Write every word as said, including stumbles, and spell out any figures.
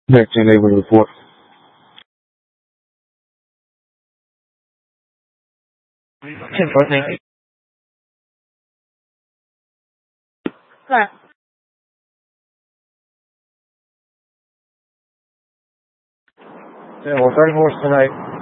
Next ten neighbor report. ten four, thank you. Right. Yeah, well, thirty-fourth tonight.